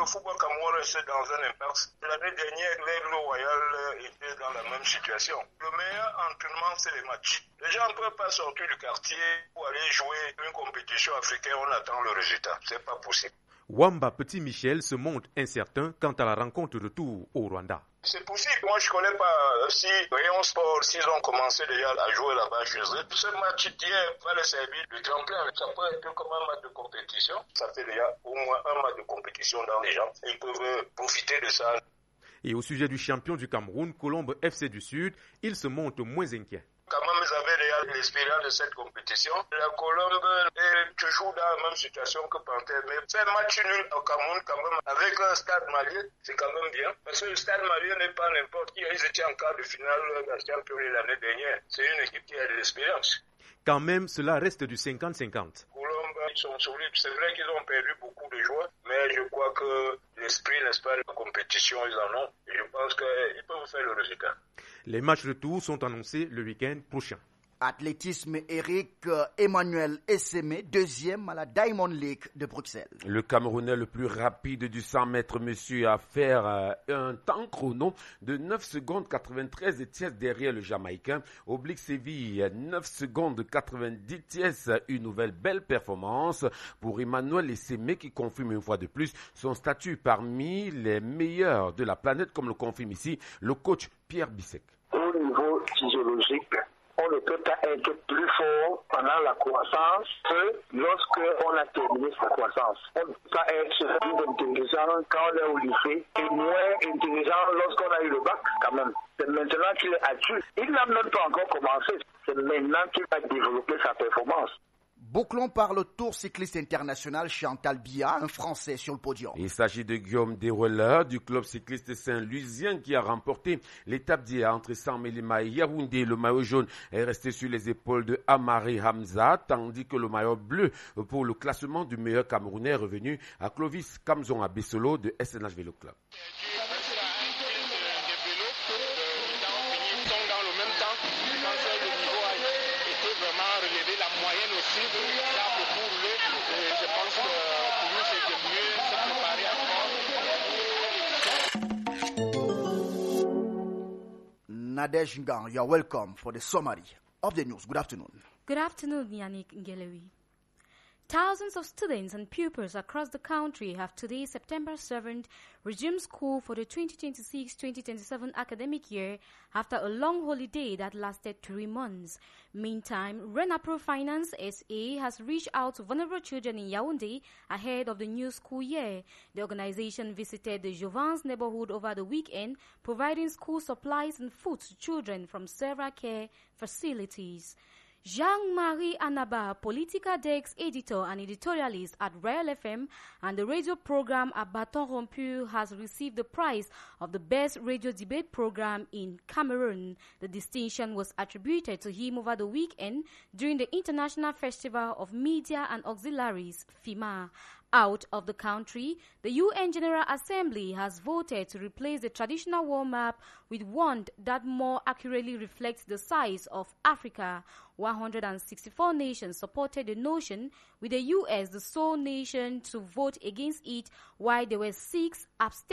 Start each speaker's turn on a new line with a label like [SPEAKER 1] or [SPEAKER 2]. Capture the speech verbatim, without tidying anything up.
[SPEAKER 1] Le football camerounais restait dans un impasse. L'année dernière, l'Aigle Royal était dans la même situation. Le meilleur entraînement, c'est les matchs. Les gens ne peuvent pas sortir du quartier pour aller jouer une compétition africaine, on attend le résultat. C'est pas possible.
[SPEAKER 2] Wamba Petit Michel se montre incertain quant à la rencontre retour au Rwanda.
[SPEAKER 1] C'est possible. Moi, je ne connais pas si Rayon Sport, s'ils ont commencé déjà à jouer là-bas chez eux. Ce match d'hier va les servir de tremplin. Ça peut être comme un match de compétition. Ça fait déjà au moins un match de compétition dans les gens. Ils peuvent profiter de ça.
[SPEAKER 2] Et au sujet du champion du Cameroun, Colombe F C du Sud, il se montre moins inquiet.
[SPEAKER 1] Quand même, ils avaient déjà l'expérience de cette compétition. La Colombe est toujours dans la même situation que Panthère. Mais faire match nul au Cameroun, quand même, avec un stade malien, c'est quand même bien. Parce que le stade malien n'est pas n'importe qui. Ils étaient en quart de finale de la Champions League l'année dernière. C'est une équipe qui a de l'expérience.
[SPEAKER 2] Quand même, cela reste du cinquante cinquante.
[SPEAKER 1] Colombe, ils sont solides. C'est vrai qu'ils ont perdu beaucoup de joueurs, mais je crois que l'esprit, n'est-ce pas, de la compétition, ils en ont. Et je pense qu'ils peuvent faire le résultat.
[SPEAKER 2] Les matchs retour sont annoncés le week-end prochain.
[SPEAKER 3] Athlétisme, Eric Emmanuel Essémé, deuxième à la Diamond League de Bruxelles.
[SPEAKER 4] Le Camerounais le plus rapide du cent mètres, monsieur, à faire euh, un temps chrono de neuf secondes quatre-vingt-treize tiers derrière le Jamaïcain. Oblique Séville, neuf secondes quatre-vingt-dix tiers, une nouvelle belle performance pour Emmanuel Essémé qui confirme une fois de plus son statut parmi les meilleurs de la planète, comme le confirme ici le coach Pierre Bissek.
[SPEAKER 5] Au niveau physiologique, on ne peut pas être plus fort pendant la croissance que lorsque on a terminé sa croissance. On ne peut pas être plus intelligent quand on est au lycée et moins intelligent lorsqu'on a eu le bac quand même. C'est maintenant qu'il est adulte. Il n'a même pas encore commencé. C'est maintenant qu'il va développer sa performance.
[SPEAKER 3] Bouclons par le Tour cycliste international Chantal Biya, un Français sur le podium.
[SPEAKER 4] Il s'agit de Guillaume Desrollers du club cycliste Saint-Lusien qui a remporté l'étape d'hier entre Saint-Mélima et Yaoundé. Le maillot jaune est resté sur les épaules de Amari Hamza, tandis que le maillot bleu pour le classement du meilleur Camerounais est revenu à Clovis Kamzon Abessolo de S N H Vélo Club.
[SPEAKER 3] Nadej Ngang, you are welcome for the summary of the news. Good afternoon.
[SPEAKER 6] Good afternoon, Yannick Ngelewi. Thousands of students and pupils across the country have today, September seventh, resumed school for the twenty twenty-six twenty twenty-seven academic year after a long holiday that lasted three months. Meantime, Renapro Finance S A has reached out to vulnerable children in Yaoundé ahead of the new school year. The organization visited the Jovans neighborhood over the weekend, providing school supplies and food to children from several care facilities. Jean-Marie Anaba, Politica Desk editor and editorialist at Royal F M and the radio program at Baton Rompu, has received the prize of the best radio debate program in Cameroon. The distinction was attributed to him over the weekend during the International Festival of Media and Auxiliaries, FIMA. Out of the country, the U N General Assembly has voted to replace the traditional world map with one that more accurately reflects the size of Africa. one hundred sixty-four nations supported the notion, with the U S the sole nation to vote against it, while there were six abstentions.